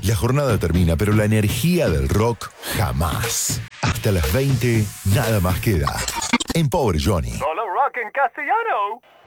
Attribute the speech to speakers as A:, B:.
A: La jornada termina, pero la energía del rock jamás. Hasta las 20, nada más queda. En Pobre Johnny.
B: Solo rock en castellano.